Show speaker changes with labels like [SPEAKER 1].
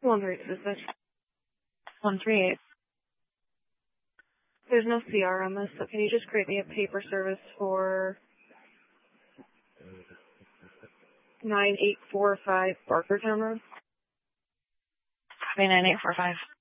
[SPEAKER 1] Dispatch.
[SPEAKER 2] 138.
[SPEAKER 1] There's no CR on this, so can you just create me a paper service for 9845 Barkertown Road?
[SPEAKER 2] 9845.